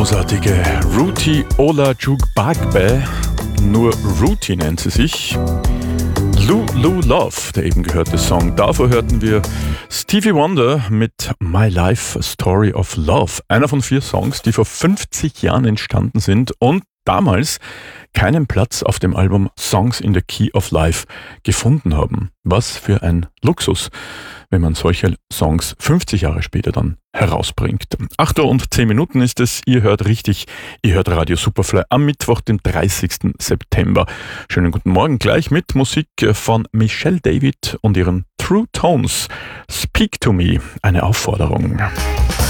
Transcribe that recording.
Großartige Ruti Olajugbagbe, nur Ruti nennt sie sich. Lou Love, der eben gehörte Song. Davor hörten wir Stevie Wonder mit My Life, A Story of Love. Einer von 4 Songs, die vor 50 Jahren entstanden sind und damals keinen Platz auf dem Album Songs in the Key of Life gefunden haben. Was für ein Luxus, wenn man solche Songs 50 Jahre später dann herausbringt. 8:10 ist es, ihr hört richtig, ihr hört Radio Superfly am Mittwoch, dem 30. September. Schönen guten Morgen, gleich mit Musik von Michelle David und ihren True Tones. Speak to Me, eine Aufforderung.